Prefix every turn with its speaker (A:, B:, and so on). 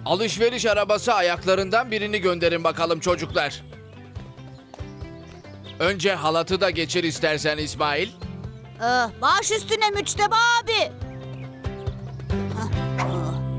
A: Alışveriş arabası ayaklarından birini gönderin bakalım çocuklar. Önce halatı da geçir istersen İsmail.
B: Baş üstüne Müçteba abi.